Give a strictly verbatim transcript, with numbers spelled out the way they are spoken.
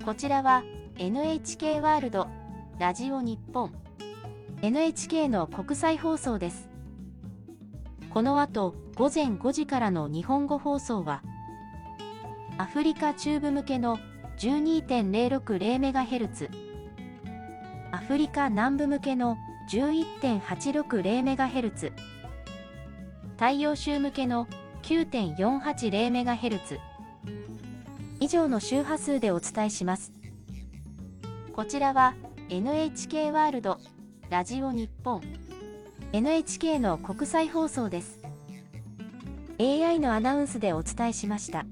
こちらは エヌエイチケー ワールド、ラジオ日本、エヌエイチケー の国際放送です。この後、ごぜんごじからの日本語放送は、アフリカ中部向けの じゅうにてんぜろろくぜろメガヘルツ、アフリカ南部向けの じゅういってんはちろくぜろメガヘルツ、太陽州向けの きゅうてんよんはちぜろメガヘルツ、以上の周波数でお伝えします。こちらは エヌエイチケー ワールド、ラジオ日本、エヌエイチケー の国際放送です。エーアイ のアナウンスでお伝えしました。